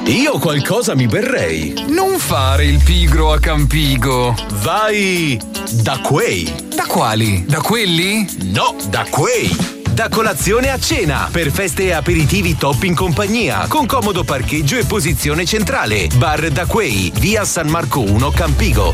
Io qualcosa mi berrei. Non fare il pigro a Campigo. Vai da quei. Da quali? Da quelli? No, da quei. Da colazione a cena, per feste e aperitivi top in compagnia, con comodo parcheggio e posizione centrale. Bar da quei, via San Marco 1, Campigo.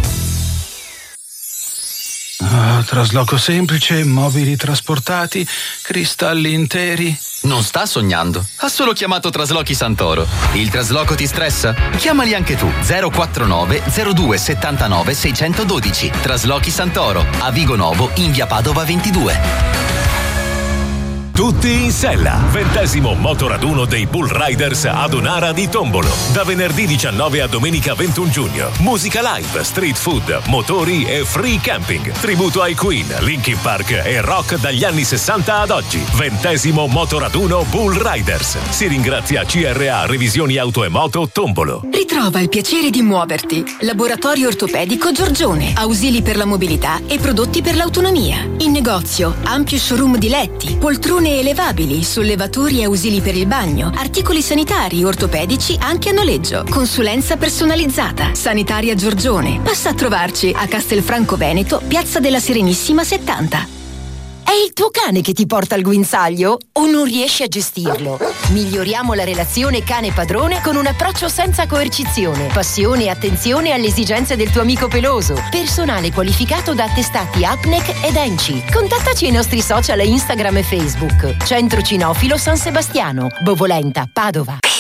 Trasloco semplice, mobili trasportati, cristalli interi. Non sta sognando, ha solo chiamato Traslochi Santoro. Il trasloco ti stressa? Chiamali anche tu, 049 02 79 612. Traslochi Santoro, a Vigo Novo, in via Padova 22. Tutti in sella, 20° motoraduno dei Bull Riders ad Onara di Tombolo. Da venerdì 19 a domenica 21 giugno. Musica live, street food, motori e free camping. Tributo ai Queen, Linkin Park e rock dagli anni 60 ad oggi. 20° motoraduno Bull Riders. Si ringrazia CRA Revisioni Auto e Moto Tombolo. Ritrova il piacere di muoverti. Laboratorio ortopedico Giorgione. Ausili per la mobilità e prodotti per l'autonomia. In negozio, ampio showroom di letti, poltrone elevabili, sollevatori e ausili per il bagno, articoli sanitari, ortopedici anche a noleggio, consulenza personalizzata. Sanitaria Giorgione. Passa a trovarci a Castelfranco Veneto, Piazza della Serenissima 70. È il tuo cane che ti porta al guinzaglio o non riesci a gestirlo? Miglioriamo la relazione cane-padrone con un approccio senza coercizione, passione e attenzione alle esigenze del tuo amico peloso. Personale qualificato da attestati APNEC ed ENCI. Contattaci ai nostri social Instagram e Facebook. Centro Cinofilo San Sebastiano, Bovolenta, Padova.